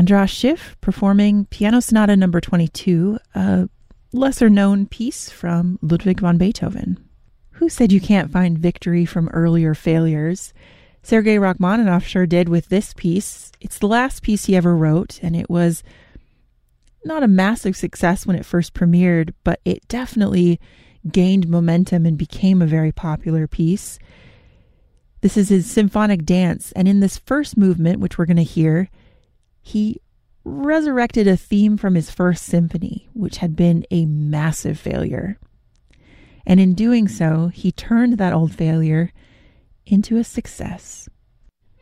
Andras Schiff performing Piano Sonata No. 22, a lesser-known piece from Ludwig van Beethoven. Who said you can't find victory from earlier failures? Sergei Rachmaninoff sure did with this piece. It's the last piece he ever wrote, and it was not a massive success when it first premiered, but it definitely gained momentum and became a very popular piece. This is his symphonic dance, and in this first movement, which we're going to hear, he resurrected a theme from his first symphony, which had been a massive failure. And in doing so, he turned that old failure into a success.